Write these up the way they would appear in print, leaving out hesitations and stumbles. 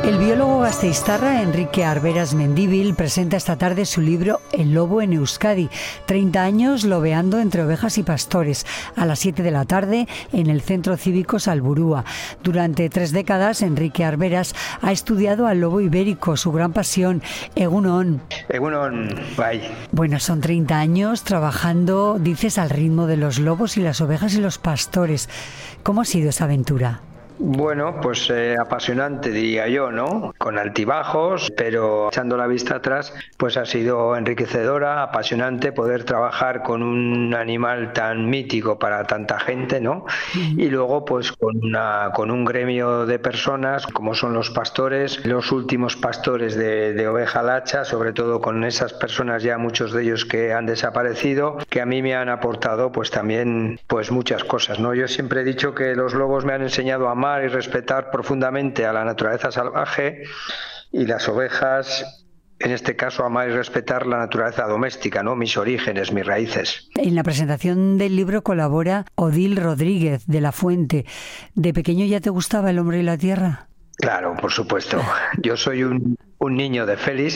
El biólogo gasteiztarra Enrique Arberas Mendívil presenta esta tarde su libro El lobo en Euskadi, 30 años lobeando entre ovejas y pastores, a las 7 de la tarde en el Centro Cívico Salburua. Durante 3 décadas, Enrique Arberas ha estudiado al lobo ibérico, su gran pasión. Egunon. Egunon, bye. Bueno, son 30 años trabajando, dices, al ritmo de los lobos y las ovejas y los pastores. ¿Cómo ha sido esa aventura? Bueno, pues apasionante diría yo, ¿no? Con altibajos, pero echando la vista atrás, pues ha sido enriquecedora, apasionante poder trabajar con un animal tan mítico para tanta gente, ¿no? Y luego pues con un gremio de personas como son los pastores, los últimos pastores de oveja lacha, sobre todo con esas personas ya muchos de ellos que han desaparecido, que a mí me han aportado pues también pues muchas cosas, ¿no? Yo siempre he dicho que los lobos me han enseñado a amar y respetar profundamente a la naturaleza salvaje, y las ovejas, en este caso, amar y respetar la naturaleza doméstica, ¿no? Mis orígenes, mis raíces. En la presentación del libro colabora Odil Rodríguez de La Fuente. ¿De pequeño ya te gustaba el hombre y la tierra? Claro, por supuesto. Yo soy un niño de Félix,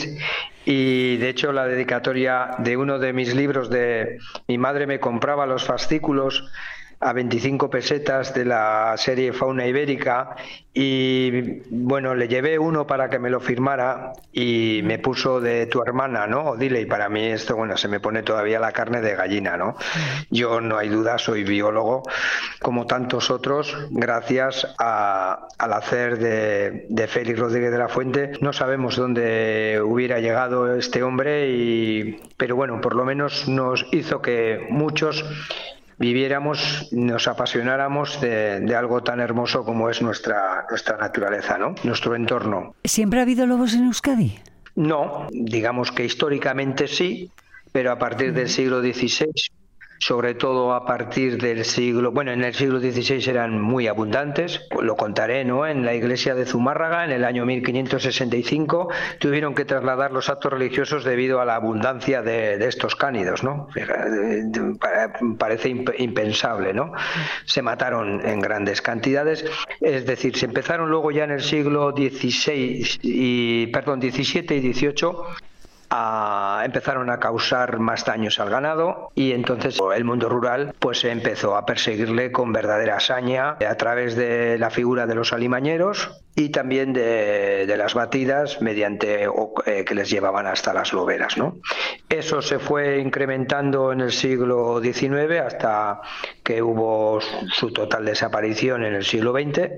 y de hecho la dedicatoria de uno de mis libros, de mi madre me compraba los fascículos a 25 pesetas de la serie Fauna Ibérica, y bueno, le llevé uno para que me lo firmara y me puso de tu hermana, ¿no? Odile, y para mí esto, bueno, se me pone todavía la carne de gallina, ¿no? Yo, no hay duda, soy biólogo, como tantos otros, gracias al hacer de Félix Rodríguez de la Fuente. No sabemos dónde hubiera llegado este hombre, pero bueno, por lo menos nos hizo que muchos viviéramos, nos apasionáramos de algo tan hermoso como es nuestra naturaleza, ¿no? Nuestro entorno. ¿Siempre ha habido lobos en Euskadi? No, digamos que históricamente sí, pero a partir del siglo XVI, sobre todo a partir del siglo... Bueno, en el siglo XVI eran muy abundantes, lo contaré, ¿no? En la iglesia de Zumárraga, en el año 1565, tuvieron que trasladar los actos religiosos debido a la abundancia de estos cánidos, ¿no? Parece impensable, ¿no? Se mataron en grandes cantidades, es decir, se empezaron luego ya en el siglo XVII y XVIII, empezaron a causar más daños al ganado, y entonces el mundo rural pues empezó a perseguirle con verdadera hazaña a través de la figura de los alimañeros y también de las batidas mediante que les llevaban hasta las loberas, ¿no? Eso se fue incrementando en el siglo XIX hasta que hubo su total desaparición en el siglo XX,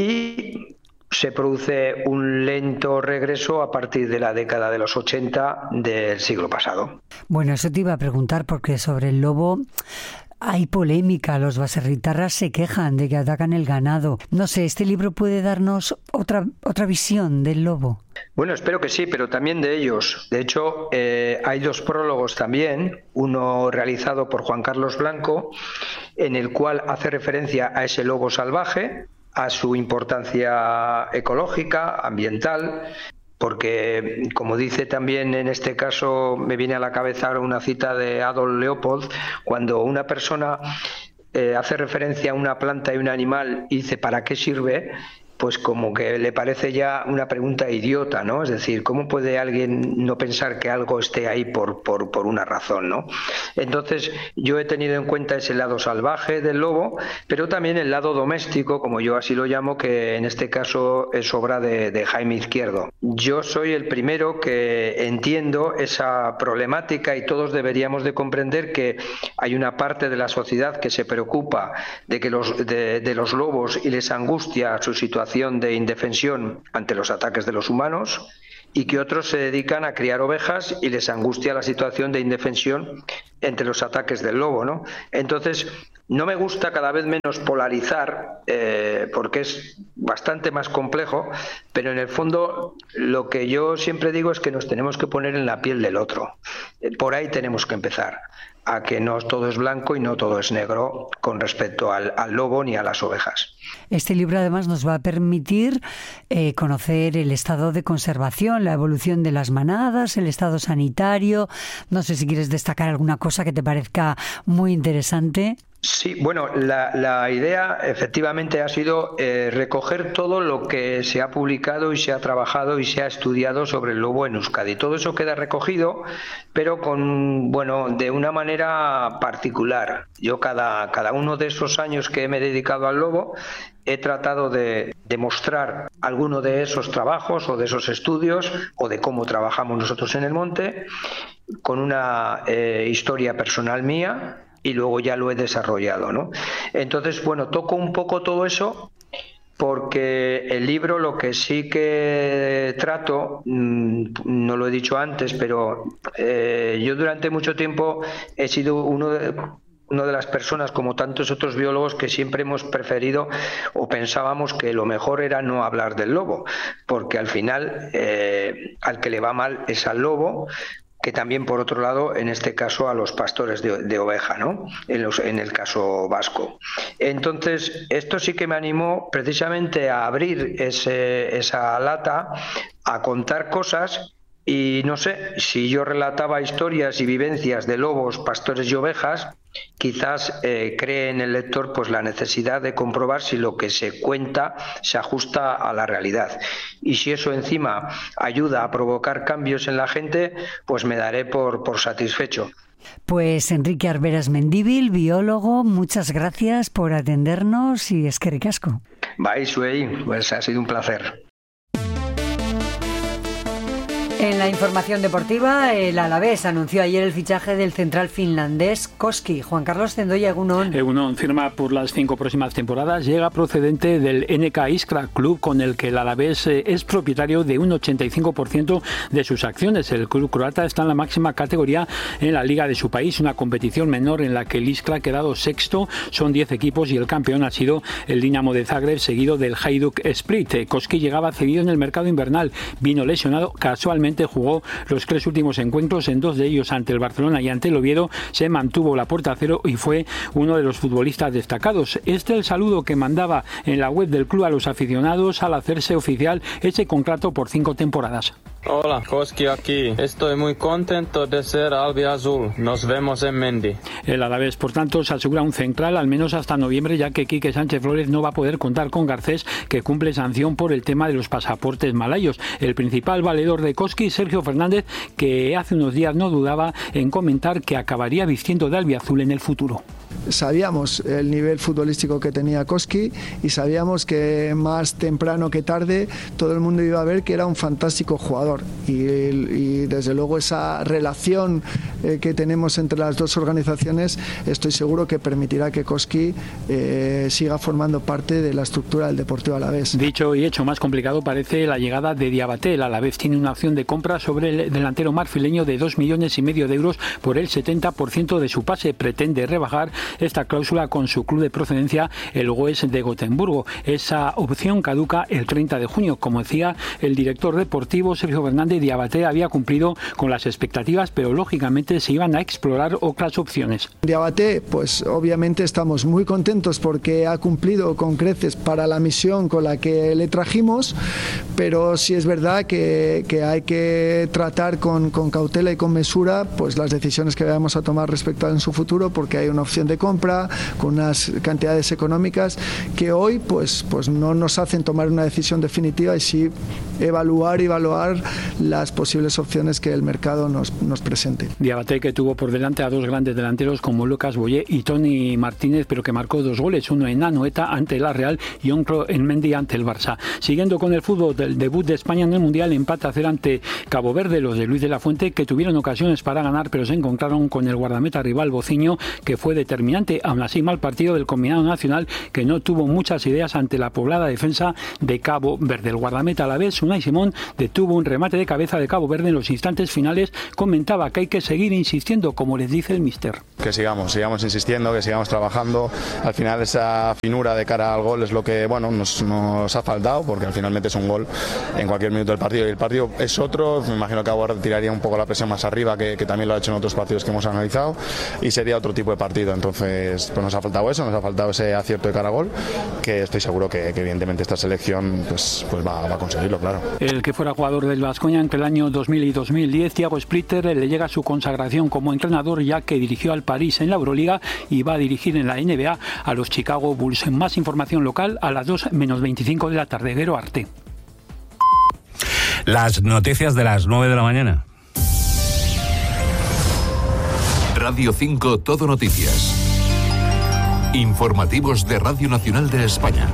y se produce un lento regreso a partir de la década de los 80 del siglo pasado. Bueno, eso te iba a preguntar, porque sobre el lobo hay polémica. Los baserritarras se quejan de que atacan el ganado. No sé, ¿este libro puede darnos otra visión del lobo? Bueno, espero que sí, pero también de ellos. De hecho, hay 2 prólogos también, uno realizado por Juan Carlos Blanco, en el cual hace referencia a ese lobo salvaje, a su importancia ecológica, ambiental, porque, como dice también en este caso, me viene a la cabeza una cita de Adolf Leopold, cuando una persona hace referencia a una planta y un animal y dice ¿para qué sirve?, pues como que le parece ya una pregunta idiota, ¿no? Es decir, ¿cómo puede alguien no pensar que algo esté ahí por una razón, ¿no? Entonces, yo he tenido en cuenta ese lado salvaje del lobo, pero también el lado doméstico, como yo así lo llamo, que en este caso es obra de Jaime Izquierdo. Yo soy el primero que entiendo esa problemática, y todos deberíamos de comprender que hay una parte de la sociedad que se preocupa de los lobos y les angustia su situación de indefensión ante los ataques de los humanos, y que otros se dedican a criar ovejas y les angustia la situación de indefensión entre los ataques del lobo, ¿no? Entonces, no me gusta cada vez menos polarizar, porque es bastante más complejo, pero en el fondo lo que yo siempre digo es que nos tenemos que poner en la piel del otro. Por ahí tenemos que empezar. a que no todo es blanco y no todo es negro con respecto al lobo ni a las ovejas. Este libro además nos va a permitir conocer el estado de conservación, la evolución de las manadas, el estado sanitario. No sé si quieres destacar alguna cosa que te parezca muy interesante. Sí, bueno, la idea efectivamente ha sido recoger todo lo que se ha publicado y se ha trabajado y se ha estudiado sobre el lobo en Euskadi. Todo eso queda recogido, pero de una manera particular. Yo cada uno de esos años que me he dedicado al lobo he tratado de demostrar alguno de esos trabajos o de esos estudios o de cómo trabajamos nosotros en el monte con una historia personal mía. Y luego ya lo he desarrollado, ¿no? Entonces, toco un poco todo eso porque el libro lo que sí que trato, no lo he dicho antes, pero yo durante mucho tiempo he sido una de las personas, como tantos otros biólogos, que siempre hemos preferido o pensábamos que lo mejor era no hablar del lobo, porque al final al que le va mal es al lobo, que también, por otro lado, en este caso a los pastores de oveja, ¿no? En el caso vasco. Entonces, esto sí que me animó precisamente a abrir esa lata, a contar cosas. Y no sé, si yo relataba historias y vivencias de lobos, pastores y ovejas, quizás cree en el lector pues la necesidad de comprobar si lo que se cuenta se ajusta a la realidad. Y si eso encima ayuda a provocar cambios en la gente, pues me daré por satisfecho. Pues Enrique Arberas Mendívil, biólogo, muchas gracias por atendernos y eskerrik asko. Bai, zuei, pues ha sido un placer. En la información deportiva, el Alavés anunció ayer el fichaje del central finlandés Koski. Juan Carlos Zendoya, Egunon. Egunon firma por las 5 próximas temporadas. Llega procedente del NK Iskra, club con el que el Alavés es propietario de un 85% de sus acciones. El club croata está en la máxima categoría en la liga de su país, una competición menor en la que el Iskra ha quedado sexto. Son 10 equipos y el campeón ha sido el Dinamo de Zagreb, seguido del Hajduk Split. Koski llegaba cedido en el mercado invernal. Vino lesionado casualmente. Jugó los 3 últimos encuentros, en 2 de ellos ante el Barcelona y ante el Oviedo. Se mantuvo la puerta a cero y fue uno de los futbolistas destacados. El saludo que mandaba en la web del club a los aficionados al hacerse oficial ese contrato por 5 temporadas. Hola, Koski aquí. Estoy muy contento de ser albiazul. Nos vemos en Mendy. El Alavés, por tanto, se asegura un central al menos hasta noviembre, ya que Quique Sánchez Flores no va a poder contar con Garcés, que cumple sanción por el tema de los pasaportes malayos. El principal valedor de Koski, Sergio Fernández, que hace unos días no dudaba en comentar que acabaría vistiendo de albiazul en el futuro. Sabíamos el nivel futbolístico que tenía Koski y sabíamos que más temprano que tarde todo el mundo iba a ver que era un fantástico jugador y desde luego esa relación que tenemos entre las dos organizaciones estoy seguro que permitirá que Koski siga formando parte de la estructura del Deportivo Alavés. Dicho y hecho, más complicado parece la llegada de Diabaté. El Alavés tiene una opción de compra sobre el delantero marfileño de 2,5 millones de euros por el 70% de su pase. Pretende rebajar esta cláusula con su club de procedencia, el Goes de Gotemburgo. Esa opción caduca el 30 de junio. Como decía el director deportivo Sergio Fernández, Diabaté había cumplido con las expectativas, pero lógicamente se iban a explorar otras opciones. Diabaté, pues obviamente estamos muy contentos porque ha cumplido con creces para la misión con la que le trajimos, pero sí es verdad que hay que tratar con cautela y con mesura pues las decisiones que vayamos a tomar respecto a en su futuro, porque hay una opción de compra con unas cantidades económicas que hoy pues no nos hacen tomar una decisión definitiva y sí evaluar las posibles opciones que el mercado nos presente. Diabaté, que tuvo por delante a 2 grandes delanteros como Lucas Boyé y Toni Martínez, pero que marcó 2 goles, uno en Anoeta ante la Real y otro en Mendy ante el Barça. Siguiendo con el fútbol, del debut de España en el Mundial, empate a 0 ante Cabo Verde, los de Luis de la Fuente, que tuvieron ocasiones para ganar, pero se encontraron con el guardameta rival Bociño, que fue determinante. Aún así, mal partido del combinado nacional, que no tuvo muchas ideas ante la poblada defensa de Cabo Verde. El guardameta Alavés, Unai Simón, detuvo un remate de cabeza de Cabo Verde en los instantes finales. Comentaba que hay que seguir insistiendo, como les dice el míster. Que sigamos insistiendo, que sigamos trabajando. Al final esa finura de cara al gol es lo que nos ha faltado, porque al final metes un gol en cualquier minuto del partido. Y el partido es otro, me imagino que Aguar tiraría un poco la presión más arriba, que también lo ha hecho en otros partidos que hemos analizado, y sería otro tipo de partido. Entonces, pues nos ha faltado eso, nos ha faltado ese acierto de cara a gol, que estoy seguro que evidentemente esta selección pues va a conseguirlo, claro. El que fuera jugador del Baskonia entre el año 2000 y 2010, Thiago Splitter, le llega su consagración como entrenador, ya que dirigió al París en la Euroliga y va a dirigir en la NBA a los Chicago Bulls. Más información local a las 2:25 de la tarde. Guero Arte. Las noticias de las 9 de la mañana. Radio 5 Todo Noticias. Informativos de Radio Nacional de España.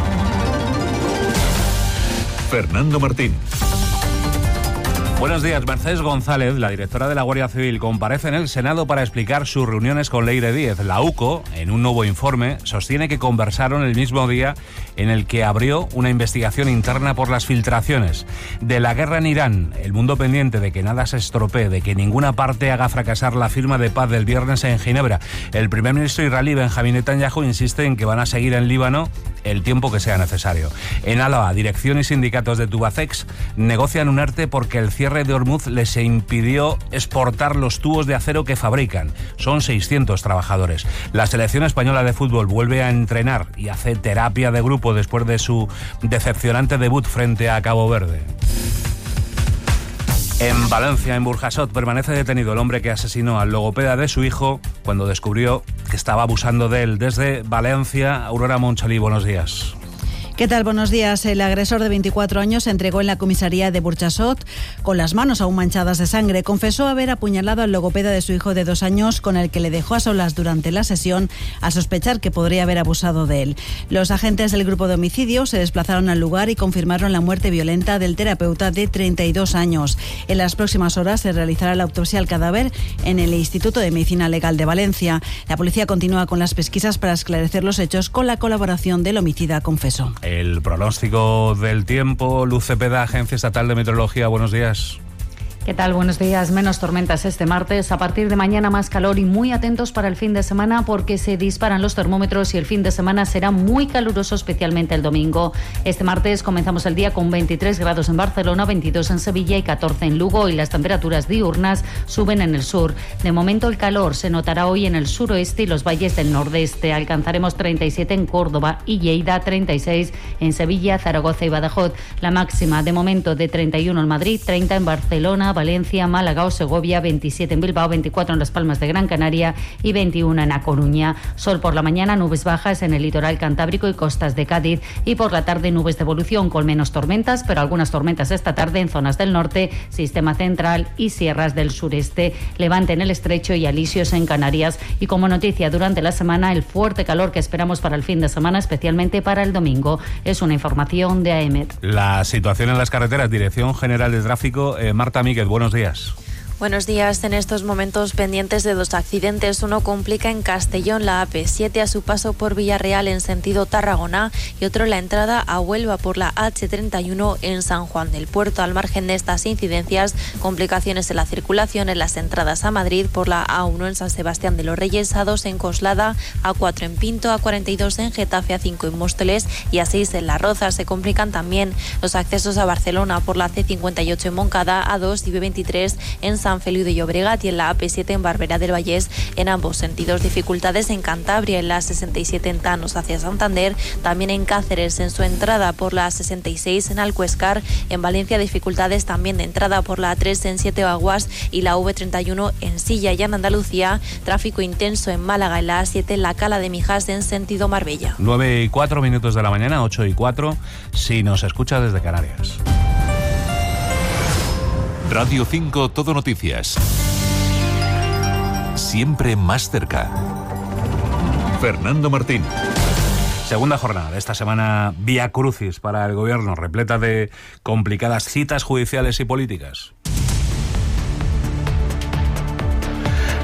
Fernando Martín. Buenos días. Mercedes González, la directora de la Guardia Civil, comparece en el Senado para explicar sus reuniones con Leire Díez. La UCO, en un nuevo informe, sostiene que conversaron el mismo día en el que abrió una investigación interna por las filtraciones. De la guerra en Irán, el mundo pendiente de que nada se estropee, de que ninguna parte haga fracasar la firma de paz del viernes en Ginebra. El primer ministro israelí Benjamín Netanyahu insiste en que van a seguir en Líbano el tiempo que sea necesario. En Álava, dirección y sindicatos de Tubacex negocian un ERTE porque el cierre de Ormuz les impidió exportar los tubos de acero que fabrican. Son 600 trabajadores. La selección española de fútbol vuelve a entrenar y hace terapia de grupo después de su decepcionante debut frente a Cabo Verde. En Valencia, en Burjasot, permanece detenido el hombre que asesinó al logopeda de su hijo cuando descubrió que estaba abusando de él. Desde Valencia, Aurora Monchalí, buenos días. ¿Qué tal? Buenos días. El agresor de 24 años se entregó en la comisaría de Burjasot con las manos aún manchadas de sangre. Confesó haber apuñalado al logopeda de su hijo de 2 años, con el que le dejó a solas durante la sesión, al sospechar que podría haber abusado de él. Los agentes del grupo de homicidio se desplazaron al lugar y confirmaron la muerte violenta del terapeuta de 32 años. En las próximas horas se realizará la autopsia al cadáver en el Instituto de Medicina Legal de Valencia. La policía continúa con las pesquisas para esclarecer los hechos con la colaboración del homicida confeso. El pronóstico del tiempo, Luz Cepeda, Agencia Estatal de Meteorología, buenos días. ¿Qué tal? Buenos días. Menos tormentas este martes. A partir de mañana más calor y muy atentos para el fin de semana porque se disparan los termómetros y el fin de semana será muy caluroso, especialmente el domingo. Este martes comenzamos el día con 23 grados en Barcelona, 22 en Sevilla y 14 en Lugo, y las temperaturas diurnas suben en el sur. De momento el calor se notará hoy en el suroeste y los valles del nordeste. Alcanzaremos 37 en Córdoba y Lleida, 36 en Sevilla, Zaragoza y Badajoz. La máxima de momento de 31 en Madrid, 30 en Barcelona, Valencia, Málaga o Segovia, 27 en Bilbao, 24 en Las Palmas de Gran Canaria y 21 en A Coruña. Sol por la mañana, nubes bajas en el litoral cantábrico y costas de Cádiz, y por la tarde nubes de evolución con menos tormentas, pero algunas tormentas esta tarde en zonas del norte, sistema central y sierras del sureste, Levante en el Estrecho y alisios en Canarias. Y como noticia durante la semana, el fuerte calor que esperamos para el fin de semana, especialmente para el domingo. Es una información de AEMET. La situación en las carreteras, Dirección General de Tráfico, Marta Míguez, buenos días. Buenos días. En estos momentos pendientes de 2 accidentes. Uno complica en Castellón la AP7 a su paso por Villarreal en sentido Tarragona, y otro la entrada a Huelva por la H31 en San Juan del Puerto. Al margen de estas incidencias, complicaciones en la circulación en las entradas a Madrid por la A1 en San Sebastián de los Reyes, A2 en Coslada, A4 en Pinto, A42 en Getafe, A5 en Móstoles y A6 en Las Rozas. Se complican también los accesos a Barcelona por la C58 en Moncada, A2 y B23 en San Feliu de Llobregat y en la AP7 en Barberá del Vallés en ambos sentidos. Dificultades en Cantabria en la 67 en Tanos hacia Santander, también en Cáceres en su entrada por la 66 en Alcuéscar, en Valencia dificultades también de entrada por la A3 en Siete Aguas y la V31 en Silla, y en Andalucía tráfico intenso en Málaga en la A7 en la Cala de Mijas en sentido Marbella. 9:04 de la mañana, 8:04 si nos escucha desde Canarias. Radio 5 Todo Noticias. Siempre más cerca. Fernando Martín. Segunda jornada de esta semana vía crucis para el gobierno, repleta de complicadas citas judiciales y políticas.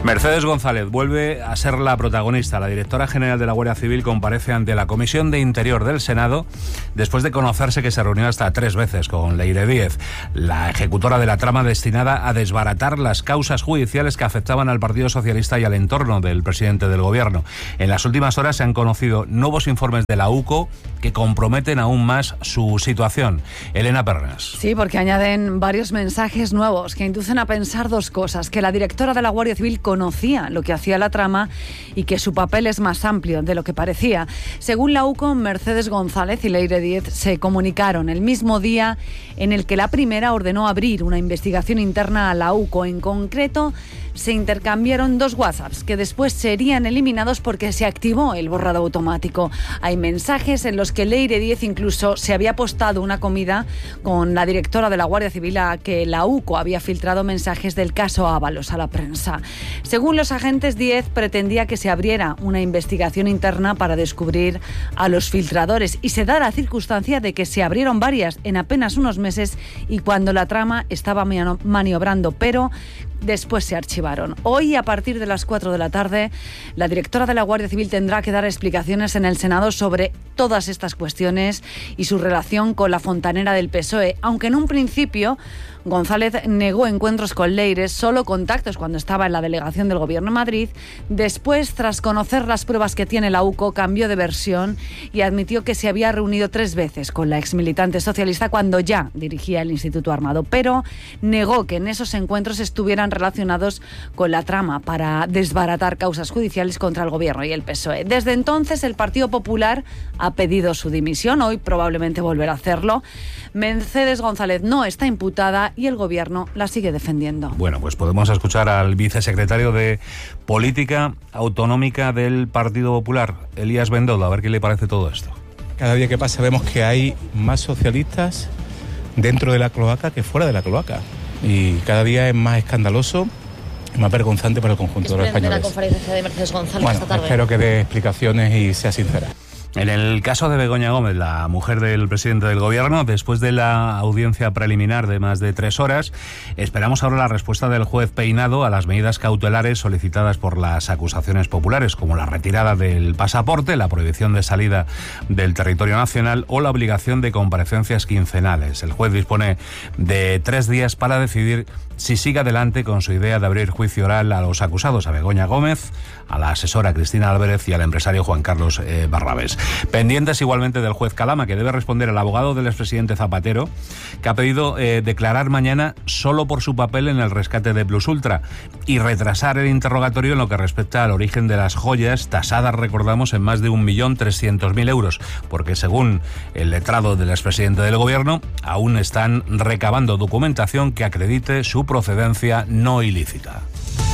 Mercedes González vuelve a ser la protagonista. La directora general de la Guardia Civil comparece ante la Comisión de Interior del Senado después de conocerse que se reunió hasta 3 veces con Leire Díez, la ejecutora de la trama destinada a desbaratar las causas judiciales que afectaban al Partido Socialista y al entorno del presidente del Gobierno. En las últimas horas se han conocido nuevos informes de la UCO que comprometen aún más su situación. Elena Pernas. Sí, porque añaden varios mensajes nuevos que inducen a pensar 2 cosas: que la directora de la Guardia Civil conocía lo que hacía la trama y que su papel es más amplio de lo que parecía. Según la UCO, Mercedes González y Leire Díez se comunicaron el mismo día en el que la primera ordenó abrir una investigación interna a la UCO. En concreto, se intercambiaron 2 WhatsApps que después serían eliminados porque se activó el borrado automático. Hay mensajes en los que Leire Díez incluso se había apostado una comida con la directora de la Guardia Civil a que la UCO había filtrado mensajes del caso Ábalos a la prensa. Según los agentes, Díez pretendía que se abriera una investigación interna para descubrir a los filtradores, y se da la circunstancia de que se abrieron varias en apenas unos meses y cuando la trama estaba maniobrando, pero después se archivaron. Hoy, a partir de las 4 de la tarde, la directora de la Guardia Civil tendrá que dar explicaciones en el Senado sobre todas estas cuestiones y su relación con la fontanera del PSOE, aunque en un principio González negó encuentros con Leire, solo contactos cuando estaba en la delegación del Gobierno en Madrid. Después, tras conocer las pruebas que tiene la UCO, cambió de versión y admitió que se había reunido 3 veces con la exmilitante socialista cuando ya dirigía el Instituto Armado, pero negó que en esos encuentros estuvieran relacionados con la trama para desbaratar causas judiciales contra el Gobierno y el PSOE. Desde entonces, el Partido Popular ha pedido su dimisión. Hoy probablemente volverá a hacerlo. Mercedes González no está imputada y el Gobierno la sigue defendiendo. Bueno, pues podemos escuchar al vicesecretario de Política Autonómica del Partido Popular, Elías Bendodo, a ver qué le parece todo esto. Cada día que pasa vemos que hay más socialistas dentro de la cloaca que fuera de la cloaca. Y cada día es más escandaloso, más vergonzante para el conjunto de los españoles. La conferencia de Mercedes González bueno, esta tarde. Espero que dé explicaciones y sea sincera. En el caso de Begoña Gómez, la mujer del presidente del Gobierno, después de la audiencia preliminar de más de 3 horas, esperamos ahora la respuesta del juez Peinado a las medidas cautelares solicitadas por las acusaciones populares, como la retirada del pasaporte, la prohibición de salida del territorio nacional o la obligación de comparecencias quincenales. El juez dispone de 3 días para decidir si sigue adelante con su idea de abrir juicio oral a los acusados, a Begoña Gómez, a la asesora Cristina Álvarez y al empresario Juan Carlos Barrabés. Pendientes igualmente del juez Calama, que debe responder al abogado del expresidente Zapatero, que ha pedido declarar mañana solo por su papel en el rescate de Plus Ultra y retrasar el interrogatorio en lo que respecta al origen de las joyas, tasadas, recordamos, en más de 1.300.000 euros, porque según el letrado del expresidente del Gobierno, aún están recabando documentación que acredite su procedencia no ilícita.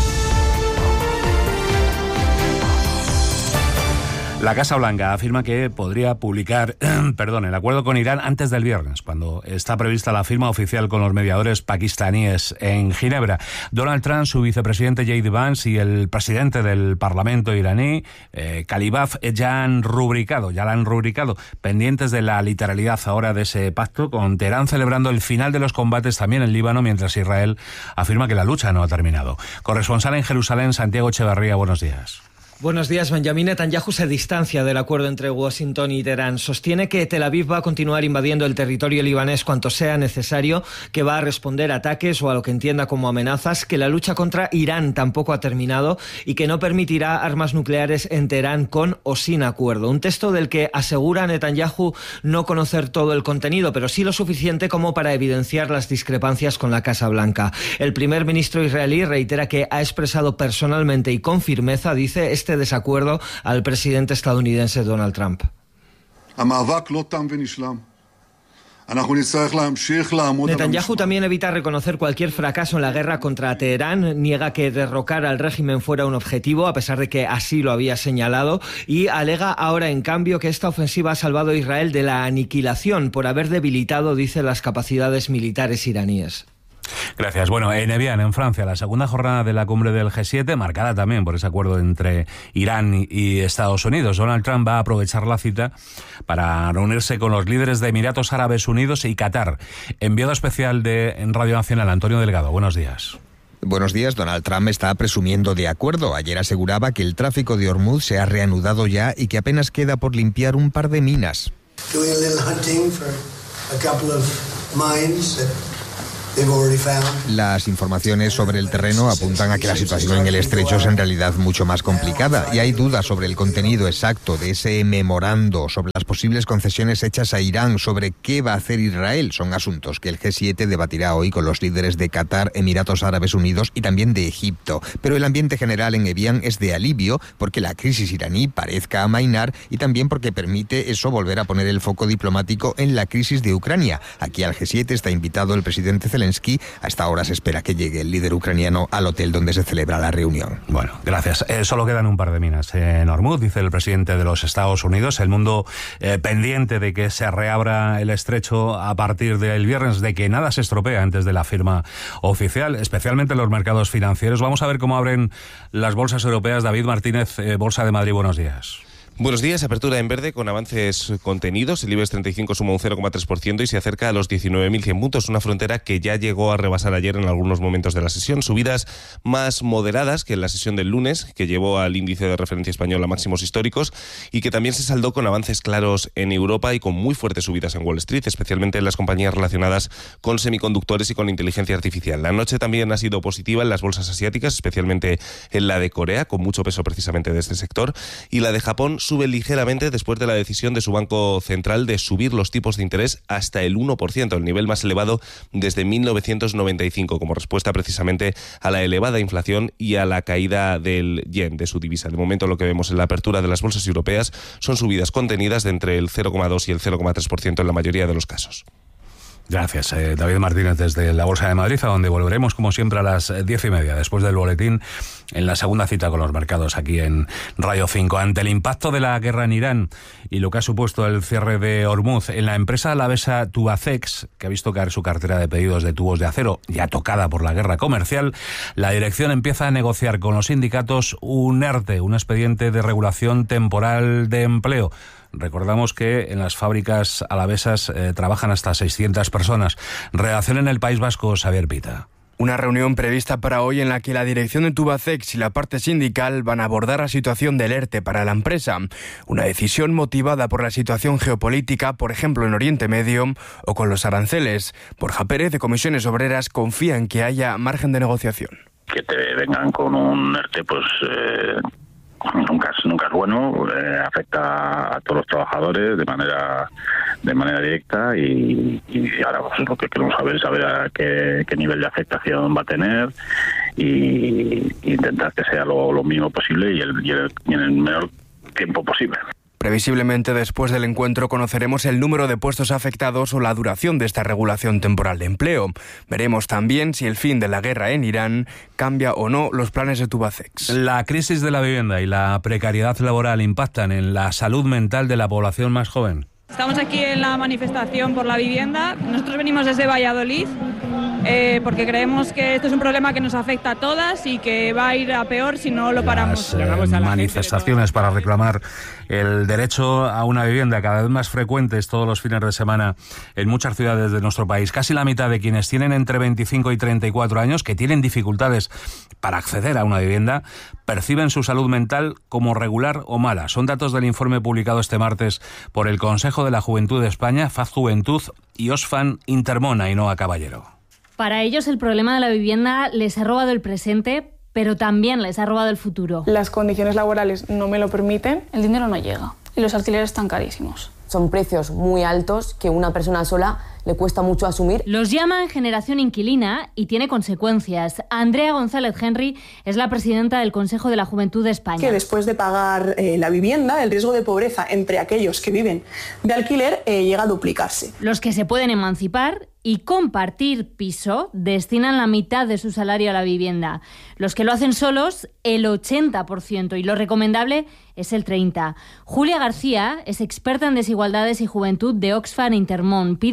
La Casa Blanca afirma que podría publicar el acuerdo con Irán antes del viernes, cuando está prevista la firma oficial con los mediadores pakistaníes en Ginebra. Donald Trump, su vicepresidente J.D. Vance y el presidente del Parlamento iraní, Kalibaf, ya la han rubricado, pendientes de la literalidad ahora de ese pacto, con Teherán celebrando el final de los combates también en Líbano, mientras Israel afirma que la lucha no ha terminado. Corresponsal en Jerusalén, Santiago Echeverría, buenos días. Buenos días. Benjamin Netanyahu se distancia del acuerdo entre Washington y Teherán. Sostiene que Tel Aviv va a continuar invadiendo el territorio libanés cuanto sea necesario, que va a responder a ataques o a lo que entienda como amenazas, que la lucha contra Irán tampoco ha terminado y que no permitirá armas nucleares en Teherán con o sin acuerdo. Un texto del que asegura Netanyahu no conocer todo el contenido, pero sí lo suficiente como para evidenciar las discrepancias con la Casa Blanca. El primer ministro israelí reitera que ha expresado personalmente y con firmeza, dice, este desacuerdo al presidente estadounidense Donald Trump. Netanyahu también evita reconocer cualquier fracaso en la guerra contra Teherán, niega que derrocar al régimen fuera un objetivo, a pesar de que así lo había señalado, y alega ahora, en cambio, que esta ofensiva ha salvado a Israel de la aniquilación por haber debilitado, dice, las capacidades militares iraníes. Gracias. Bueno, en Evian, en Francia, la segunda jornada de la cumbre del G7, marcada también por ese acuerdo entre Irán y Estados Unidos. Donald Trump va a aprovechar la cita para reunirse con los líderes de Emiratos Árabes Unidos y Qatar. Enviado especial en Radio Nacional, Antonio Delgado. Buenos días. Buenos días. Donald Trump está presumiendo de acuerdo. Ayer aseguraba que el tráfico de Hormuz se ha reanudado ya y que apenas queda por limpiar un par de minas. Las informaciones sobre el terreno apuntan a que la situación en el estrecho es en realidad mucho más complicada y hay dudas sobre el contenido exacto de ese memorando, sobre las posibles concesiones hechas a Irán, sobre qué va a hacer Israel. Son asuntos que el G7 debatirá hoy con los líderes de Qatar, Emiratos Árabes Unidos y también de Egipto. Pero el ambiente general en Evian es de alivio porque la crisis iraní parezca amainar y también porque permite eso volver a poner el foco diplomático en la crisis de Ucrania. Aquí al G7 está invitado el presidente Zelensky. A esta hora se espera que llegue el líder ucraniano al hotel donde se celebra la reunión. Bueno, gracias. Solo quedan un par de minas en Hormuz, dice el presidente de los Estados Unidos. El mundo pendiente de que se reabra el estrecho a partir del viernes, de que nada se estropee antes de la firma oficial, especialmente en los mercados financieros. Vamos a ver cómo abren las bolsas europeas. David Martínez, Bolsa de Madrid, buenos días. Buenos días, apertura en verde con avances contenidos. El IBEX 35 suma un 0,3% y se acerca a los 19.100 puntos, una frontera que ya llegó a rebasar ayer en algunos momentos de la sesión. Subidas más moderadas que en la sesión del lunes, que llevó al índice de referencia español a máximos históricos y que también se saldó con avances claros en Europa y con muy fuertes subidas en Wall Street, especialmente en las compañías relacionadas con semiconductores y con inteligencia artificial. La noche también ha sido positiva en las bolsas asiáticas, especialmente en la de Corea, con mucho peso precisamente de este sector, y la de Japón sube ligeramente después de la decisión de su Banco Central de subir los tipos de interés hasta el 1%, el nivel más elevado desde 1995, como respuesta precisamente a la elevada inflación y a la caída del yen, de su divisa. De momento lo que vemos en la apertura de las bolsas europeas son subidas contenidas de entre el 0,2 y el 0,3% en la mayoría de los casos. Gracias, David Martínez, desde la Bolsa de Madrid, a donde volveremos, como siempre, a las 10:30, después del boletín, en la segunda cita con los mercados aquí en Radio 5. Ante el impacto de la guerra en Irán y lo que ha supuesto el cierre de Hormuz, en la empresa alavesa Tubacex, que ha visto caer su cartera de pedidos de tubos de acero, ya tocada por la guerra comercial, la dirección empieza a negociar con los sindicatos un ERTE, un expediente de regulación temporal de empleo. Recordamos que en las fábricas alavesas trabajan hasta 600 personas. Redacción en el País Vasco, Xavier Pita. Una reunión prevista para hoy en la que la dirección de Tubacex y la parte sindical van a abordar la situación del ERTE para la empresa. Una decisión motivada por la situación geopolítica, por ejemplo en Oriente Medio, o con los aranceles. Borja Pérez, de Comisiones Obreras, confía en que haya margen de negociación. Que te vengan con un ERTE, pues nunca es bueno, afecta a todos los trabajadores de manera directa y ahora pues, lo que queremos saber a qué nivel de afectación va a tener y intentar que sea lo mínimo posible y en el menor tiempo posible. Previsiblemente después del encuentro conoceremos el número de puestos afectados o la duración de esta regulación temporal de empleo. Veremos también si el fin de la guerra en Irán cambia o no los planes de Tubacex. La crisis de la vivienda y la precariedad laboral impactan en la salud mental de la población más joven. Estamos aquí en la manifestación por la vivienda. Nosotros venimos desde Valladolid porque creemos que esto es un problema que nos afecta a todas y que va a ir a peor si no lo paramos. Las manifestaciones para reclamar el derecho a una vivienda cada vez más frecuentes todos los fines de semana en muchas ciudades de nuestro país. Casi la mitad de quienes tienen entre 25 y 34 años, que tienen dificultades para acceder a una vivienda, perciben su salud mental como regular o mala. Son datos del informe publicado este martes por el Consejo de la Juventud de España, Faz Juventud y Oxfam Intermón, Ainhoa Caballero. Para ellos el problema de la vivienda les ha robado el presente, pero también les ha robado el futuro. Las condiciones laborales no me lo permiten, el dinero no llega y los alquileres están carísimos. Son precios muy altos que una persona sola le cuesta mucho asumir. Los llaman generación inquilina y tiene consecuencias. Andrea González Henry es la presidenta del Consejo de la Juventud de España. Que después de pagar la vivienda, el riesgo de pobreza entre aquellos que viven de alquiler llega a duplicarse. Los que se pueden emancipar y compartir piso destinan la mitad de su salario a la vivienda. Los que lo hacen solos, el 80%, y lo recomendable es el 30%. Julia García es experta en desigualdades y juventud de Oxfam Intermón. Pide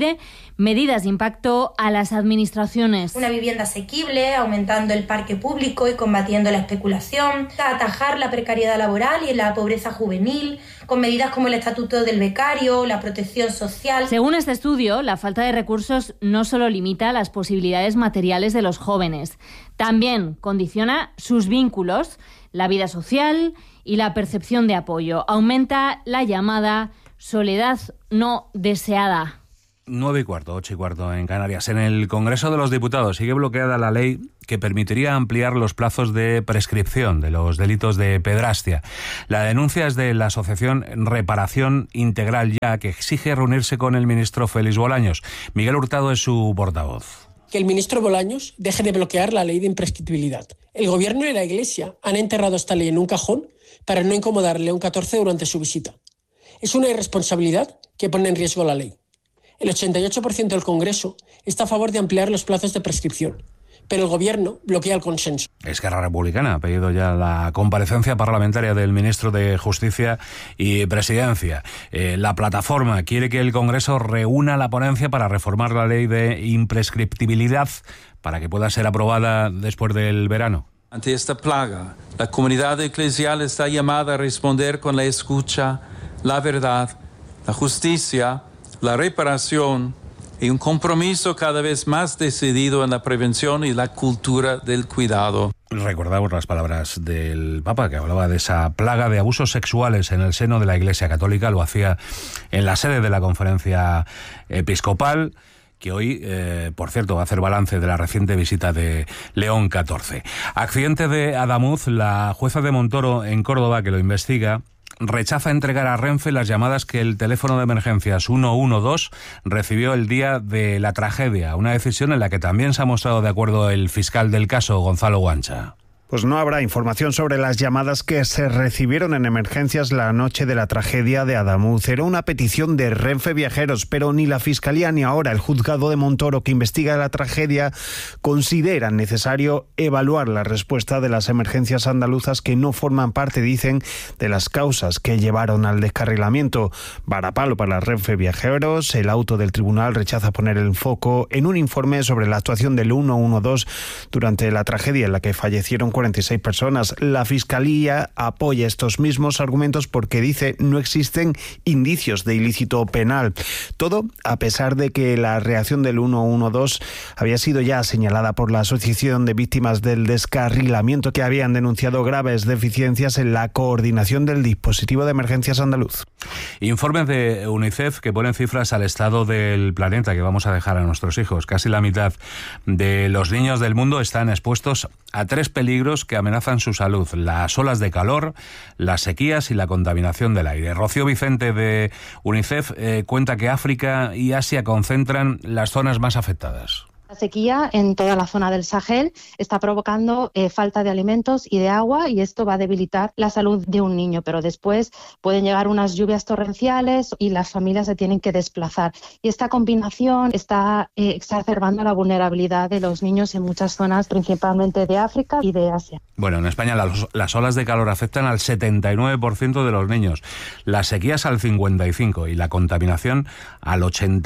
Medidas de impacto a las administraciones. Una vivienda asequible, aumentando el parque público y combatiendo la especulación, atajar la precariedad laboral y la pobreza juvenil, con medidas como el estatuto del becario, la protección social. Según este estudio, la falta de recursos no solo limita las posibilidades materiales de los jóvenes, también condiciona sus vínculos, la vida social y la percepción de apoyo. Aumenta la llamada soledad no deseada. 9:15, 8:15 en Canarias. En el Congreso de los Diputados sigue bloqueada la ley que permitiría ampliar los plazos de prescripción de los delitos de pedrastia. La denuncia es de la asociación Reparación Integral Ya, que exige reunirse con el ministro Félix Bolaños. Miguel Hurtado es su portavoz. Que el ministro Bolaños deje de bloquear la ley de imprescriptibilidad. El Gobierno y la Iglesia han enterrado esta ley en un cajón para no incomodar a León XIV durante su visita. Es una irresponsabilidad que pone en riesgo la ley. El 88% del Congreso está a favor de ampliar los plazos de prescripción, pero el Gobierno bloquea el consenso. Esquerra Republicana ha pedido ya la comparecencia parlamentaria del ministro de Justicia y Presidencia. La plataforma quiere que el Congreso reúna la ponencia para reformar la ley de imprescriptibilidad para que pueda ser aprobada después del verano. Ante esta plaga, la comunidad eclesial está llamada a responder con la escucha, la verdad, la justicia, la reparación y un compromiso cada vez más decidido en la prevención y la cultura del cuidado. Recordamos las palabras del Papa, que hablaba de esa plaga de abusos sexuales en el seno de la Iglesia Católica. Lo hacía en la sede de la Conferencia Episcopal, que hoy, por cierto, va a hacer balance de la reciente visita de León XIV. Accidente de Adamuz. La jueza de Montoro en Córdoba, que lo investiga, rechaza entregar a Renfe las llamadas que el teléfono de emergencias 112 recibió el día de la tragedia, una decisión en la que también se ha mostrado de acuerdo el fiscal del caso, Gonzalo Guancha. Pues no habrá información sobre las llamadas que se recibieron en emergencias la noche de la tragedia de Adamuz. Era una petición de Renfe Viajeros, pero ni la Fiscalía ni ahora el juzgado de Montoro, que investiga la tragedia, consideran necesario evaluar la respuesta de las emergencias andaluzas, que no forman parte, dicen, de las causas que llevaron al descarrilamiento. Varapalo para Renfe Viajeros. El auto del tribunal rechaza poner el foco en un informe sobre la actuación del 112 durante la tragedia en la que fallecieron 46 personas. La Fiscalía apoya estos mismos argumentos porque dice no existen indicios de ilícito penal. Todo a pesar de que la reacción del 112 había sido ya señalada por la Asociación de Víctimas del Descarrilamiento, que habían denunciado graves deficiencias en la coordinación del dispositivo de emergencias andaluz. Informes de UNICEF que ponen cifras al estado del planeta que vamos a dejar a nuestros hijos. Casi la mitad de los niños del mundo están expuestos a 3 peligros que amenazan su salud: las olas de calor, las sequías y la contaminación del aire. Rocío Vicente de UNICEF cuenta que África y Asia concentran las zonas más afectadas. La sequía en toda la zona del Sahel está provocando falta de alimentos y de agua, y esto va a debilitar la salud de un niño, pero después pueden llegar unas lluvias torrenciales y las familias se tienen que desplazar. Y esta combinación está exacerbando la vulnerabilidad de los niños en muchas zonas, principalmente de África y de Asia. Bueno, en España las olas de calor afectan al 79% de los niños, las sequías al 55% y la contaminación al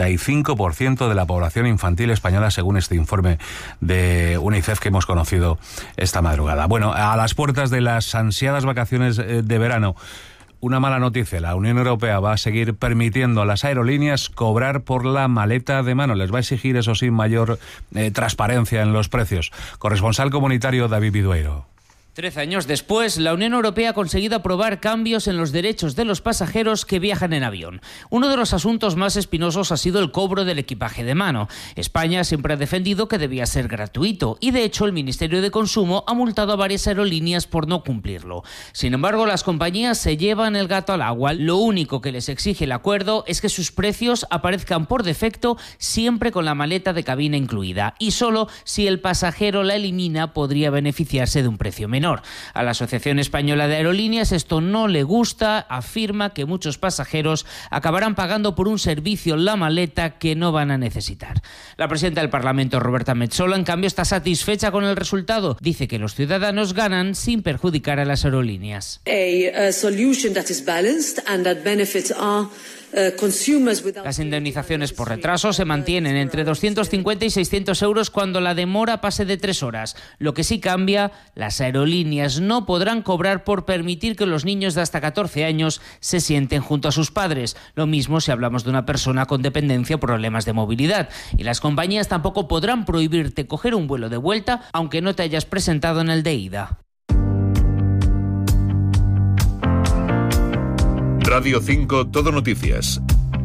85% de la población infantil española, según este informe de UNICEF que hemos conocido esta madrugada. Bueno, a las puertas de las ansiadas vacaciones de verano, una mala noticia: la Unión Europea va a seguir permitiendo a las aerolíneas cobrar por la maleta de mano. Les va a exigir, eso sí, mayor transparencia en los precios. Corresponsal comunitario David Vidueiro. 13 años después, la Unión Europea ha conseguido aprobar cambios en los derechos de los pasajeros que viajan en avión. Uno de los asuntos más espinosos ha sido el cobro del equipaje de mano. España siempre ha defendido que debía ser gratuito y, de hecho, el Ministerio de Consumo ha multado a varias aerolíneas por no cumplirlo. Sin embargo, las compañías se llevan el gato al agua. Lo único que les exige el acuerdo es que sus precios aparezcan por defecto siempre con la maleta de cabina incluida, y solo si el pasajero la elimina podría beneficiarse de un precio menor. A la Asociación Española de Aerolíneas esto no le gusta. Afirma que muchos pasajeros acabarán pagando por un servicio, la maleta, que no van a necesitar. La presidenta del Parlamento, Roberta Metsola, en cambio, está satisfecha con el resultado. Dice que los ciudadanos ganan sin perjudicar a las aerolíneas. A solution that is balanced and that benefits are Las indemnizaciones por retraso se mantienen entre 250 y 600 euros cuando la demora pase de 3 horas. Lo que sí cambia, las aerolíneas no podrán cobrar por permitir que los niños de hasta 14 años se sienten junto a sus padres. Lo mismo si hablamos de una persona con dependencia o problemas de movilidad. Y las compañías tampoco podrán prohibirte coger un vuelo de vuelta aunque no te hayas presentado en el de ida. Radio 5 Todo Noticias.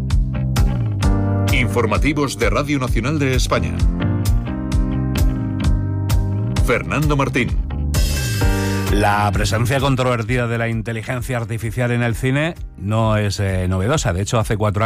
Informativos de Radio Nacional de España. Fernando Martín. La presencia controvertida de la inteligencia artificial en el cine no es novedosa. De hecho, hace 4 años